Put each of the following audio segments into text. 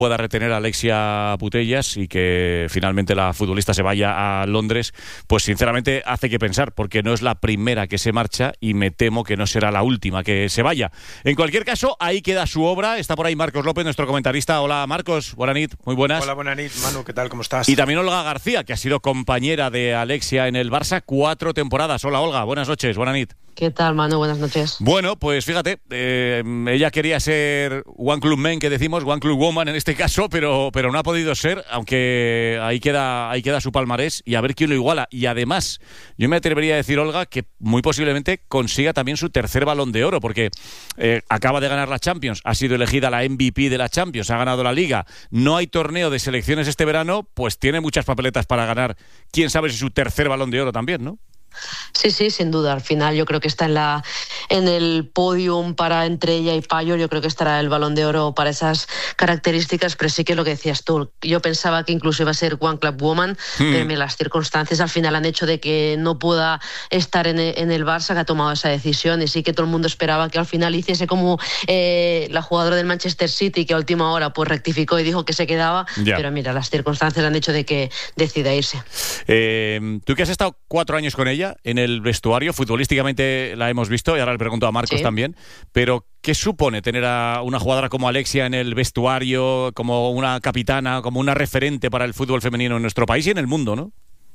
pueda retener a Alexia Putellas y que finalmente la futbolista se vaya a Londres, pues sinceramente hace que pensar, porque no es la primera que se marcha y me temo que no será la última que se vaya. En cualquier caso, ahí queda su obra. Está por ahí Marcos López, nuestro comentarista. Hola Marcos, buenas nit, muy buenas. Hola, buenas nit, Manu, ¿qué tal? ¿Cómo estás? Y también Olga García, que ha sido compañera de Alexia en el Barça 4 temporadas. Hola Olga, buenas noches, buenas nit. ¿Qué tal, Manu? Buenas noches. Bueno, pues fíjate, ella quería ser One Club Man, que decimos, One Club Woman en este caso, pero no ha podido ser, aunque ahí queda su palmarés y a ver quién lo iguala. Y además, yo me atrevería a decir, Olga, que muy posiblemente consiga también su tercer Balón de Oro, porque acaba de ganar la Champions, ha sido elegida la MVP de la Champions, ha ganado la Liga, no hay torneo de selecciones este verano, pues tiene muchas papeletas para ganar, quién sabe si su tercer Balón de Oro también, ¿no? Sí, sin duda. Al final yo creo que está en el podium para entre ella y Payo. Yo creo que estará el Balón de Oro para esas características, pero sí que lo que decías tú. Yo pensaba que incluso iba a ser One Club Woman, pero las circunstancias al final han hecho de que no pueda estar en el Barça, que ha tomado esa decisión, y sí que todo el mundo esperaba que al final hiciese como la jugadora del Manchester City, que a última hora pues rectificó y dijo que se quedaba, pero mira, las circunstancias han hecho de que decida irse. Tú que has estado 4 años con ella en el vestuario, futbolísticamente la hemos visto y ahora le pregunto a Marcos también, pero ¿qué supone tener a una jugadora como Alexia en el vestuario, como una capitana, como una referente para el fútbol femenino en nuestro país y en el mundo, ¿no?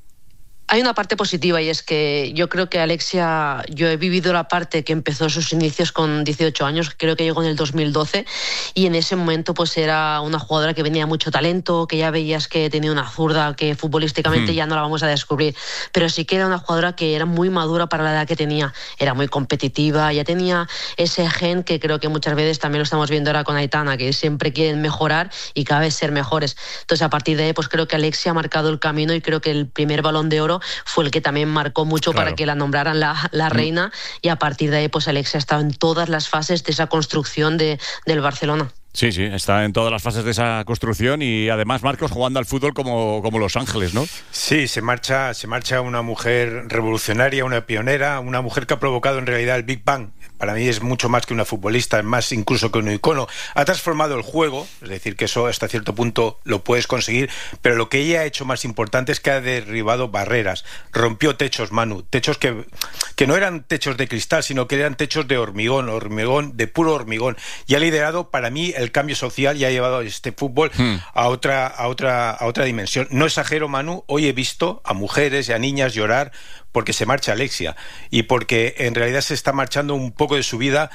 Hay una parte positiva, y es que yo creo que Alexia, yo he vivido la parte que empezó sus inicios con 18 años, creo que llegó en el 2012, y en ese momento pues era una jugadora que venía mucho talento, que ya veías que tenía una zurda, que futbolísticamente ya no la vamos a descubrir, pero sí que era una jugadora que era muy madura para la edad que tenía, era muy competitiva, ya tenía ese gen que creo que muchas veces también lo estamos viendo ahora con Aitana, que siempre quieren mejorar y cada vez ser mejores. Entonces a partir de ahí pues creo que Alexia ha marcado el camino, y creo que el primer Balón de Oro fue el que también marcó mucho para que la nombraran la reina, y a partir de ahí pues Alexia ha estado en todas las fases de esa construcción del Barcelona. Sí, está en todas las fases de esa construcción, y además Marcos jugando al fútbol como Los Ángeles, ¿no? Sí, se marcha una mujer revolucionaria, una pionera, una mujer que ha provocado en realidad el Big Bang. Para mí es mucho más que una futbolista, es más incluso que un icono. Ha transformado el juego, es decir, que eso hasta cierto punto lo puedes conseguir, pero lo que ella ha hecho más importante es que ha derribado barreras, rompió techos, Manu, techos que no eran techos de cristal, sino que eran techos de hormigón, de puro hormigón, y ha liderado para mí el cambio social y ha llevado este fútbol a otra dimensión. No exagero, Manu, hoy he visto a mujeres y a niñas llorar porque se marcha Alexia, y porque en realidad se está marchando un poco de su vida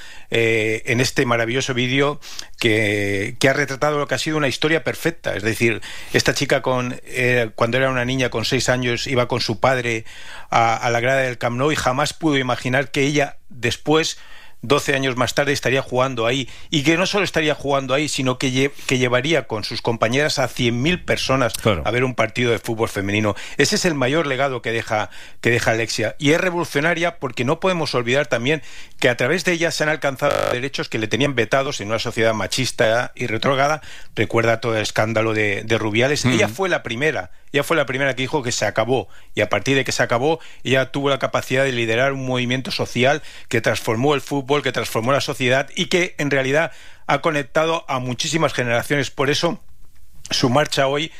en este maravilloso vídeo que ha retratado lo que ha sido una historia perfecta. Es decir, esta chica cuando era una niña con 6 años iba con su padre a la grada del Camp Nou y jamás pudo imaginar que ella después, 12 años más tarde, estaría jugando ahí, y que no solo estaría jugando ahí, sino que llevaría con sus compañeras a 100.000 personas a ver un partido de fútbol femenino. Ese es el mayor legado que deja Alexia, y es revolucionaria porque no podemos olvidar también que a través de ella se han alcanzado derechos que le tenían vetados en una sociedad machista y retrógrada. Recuerda todo el escándalo de Rubiales. Ella fue la primera que dijo que se acabó, y a partir de que se acabó, ella tuvo la capacidad de liderar un movimiento social que transformó el fútbol, que transformó la sociedad, y que en realidad ha conectado a muchísimas generaciones. Por eso su marcha hoy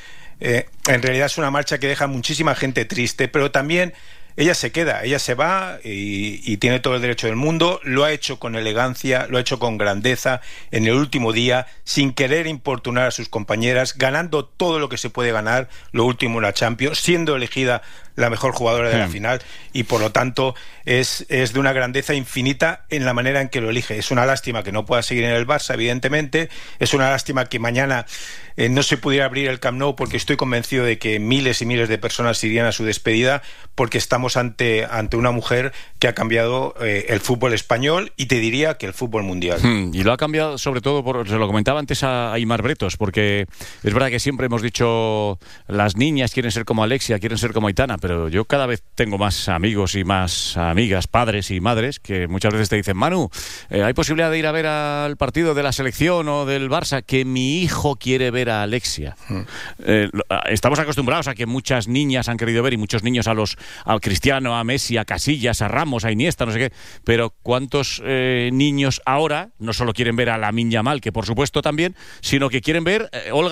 en realidad es una marcha que deja a muchísima gente triste, pero también ella se queda, ella se va y tiene todo el derecho del mundo. Lo ha hecho con elegancia, lo ha hecho con grandeza, en el último día, sin querer importunar a sus compañeras, ganando todo lo que se puede ganar, lo último en la Champions, siendo elegida la mejor jugadora de la final, y por lo tanto es de una grandeza infinita en la manera en que lo elige. Es una lástima que no pueda seguir en el Barça, evidentemente, es una lástima que mañana no se pudiera abrir el Camp Nou, porque estoy convencido de que miles y miles de personas irían a su despedida, porque estamos ante una mujer que ha cambiado el fútbol español, y te diría que el fútbol mundial. Y lo ha cambiado sobre todo, se lo comentaba antes a Aimar Bretos, porque es verdad que siempre hemos dicho las niñas quieren ser como Alexia, quieren ser como Aitana, pero yo cada vez tengo más amigos y más amigas, padres y madres, que muchas veces te dicen, Manu, ¿hay posibilidad de ir a ver al partido de la selección o del Barça? Que mi hijo quiere ver a Alexia. Estamos acostumbrados a que muchas niñas han querido ver, y muchos niños a Cristiano, a Messi, a Casillas, a Ramos, a Iniesta, no sé qué, pero ¿cuántos niños ahora no solo quieren ver a Lamine Yamal, que por supuesto también, sino que quieren ver, Olga,